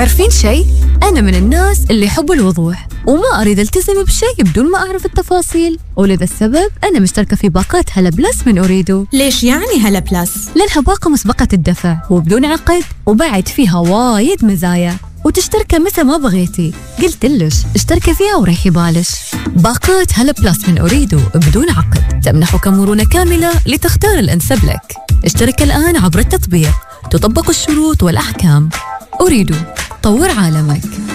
تعرفين شيء؟ أنا من الناس اللي يحبوا الوضوح وما أريد التزم بشيء بدون ما أعرف التفاصيل، ولذا السبب أنا مشتركة في باقات هلا بلس من أوريدو. ليش يعني هلا بلس؟ لأنها باقة مسبقة الدفع وبدون عقد، وبعد فيها وايد مزايا، وتشتركي متى ما بغيتي. قلت لش اشتركي فيها وريحي بالش. باقات هلا بلس من أوريدو بدون عقد تمنحك مرونة كاملة لتختار الأنسب لك. اشترك الآن عبر التطبيق، تطبق الشروط والأحكام. أوريدو، طور عالمك.